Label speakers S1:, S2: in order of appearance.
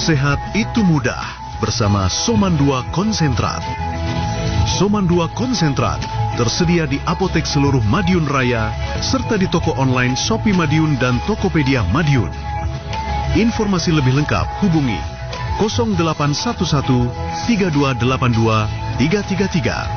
S1: Sehat itu mudah bersama Soman 2 Konsentrat. Soman 2 Konsentrat tersedia di apotek seluruh Madiun Raya serta di toko online Shopee Madiun dan Tokopedia Madiun. Informasi lebih lengkap hubungi 0811 3282 333.